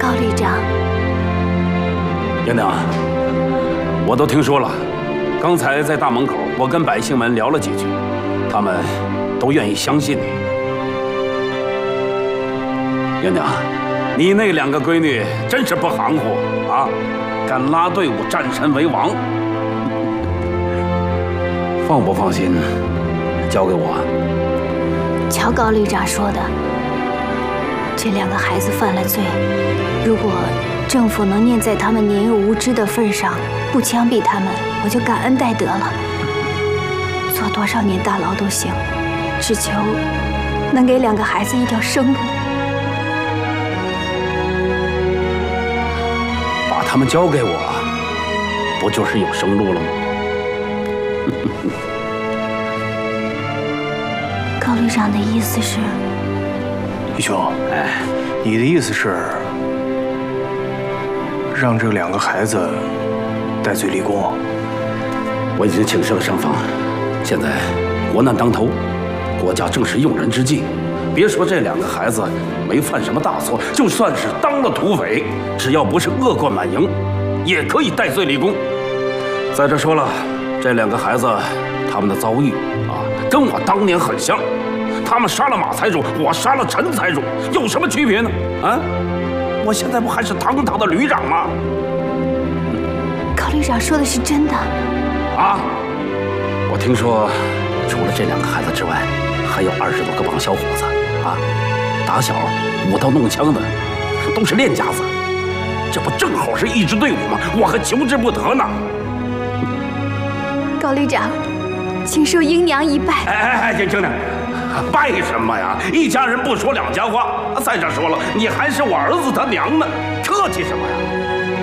高旅长， 娘娘，我都听说了。刚才在大门口，我跟百姓们聊了几句，他们都愿意相信你。娘娘，你那2个闺女真是不含糊啊，敢拉队伍占山为王。放不放心，交给我。 乔高旅长说的，这2个孩子犯了罪，如果政府能念在他们年幼无知的份上，不枪毙他们，我就感恩戴德了。坐多少年大牢都行，只求能给2个孩子一条生路。 把他们交给我，不就是有生路了吗？ 高旅长的意思是？ 义兄，你的意思是让这2个孩子戴罪立功？ 我已经请示了上方，现在国难当头，国家正是用人之际。别说这2个孩子没犯什么大错，就算是当了土匪，只要不是恶贯满盈，也可以戴罪立功。再者说了，这2个孩子他们的遭遇啊，跟我当年很像。他们杀了马财主，我杀了陈财主，有什么区别呢？啊，我现在不还是堂堂的旅长吗？ 高旅长说的是真的啊！我听说，除了这2个孩子之外，还有20多个王小伙子啊，打小舞刀弄枪的，都是练家子。这不正好是一支队伍吗？我还求之不得呢。 高旅长，请受英娘一拜。 听着，拜什么呀？一家人不说2家话。再者说了，你还是我儿子他娘呢，客气什么呀？